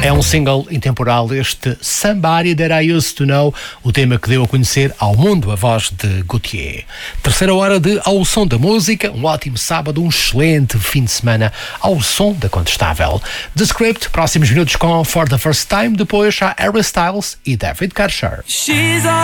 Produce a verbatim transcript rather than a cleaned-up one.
É um single intemporal, este Somebody That I Used To Know, o tema que deu a conhecer ao mundo a voz de Gaultier. Terceira hora de Ao Som da Música, um ótimo sábado, um excelente fim de semana ao som da Contestável. The Script, próximos minutos com For the First Time, depois há Harry Styles e David Karcher.